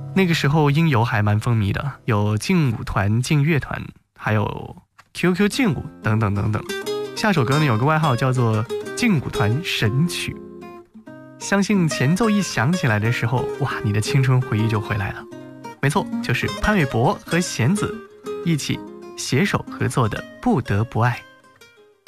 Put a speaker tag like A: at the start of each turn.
A: 那个时候音游还蛮风靡的，有劲舞团、劲乐团，还有 QQ 劲舞等等等等。下首歌呢有个外号叫做劲舞团神曲，相信前奏一响起来的时候，哇，你的青春回忆就回来了。没错，就是潘玮柏和弦子一起携手合作的《不得不爱》。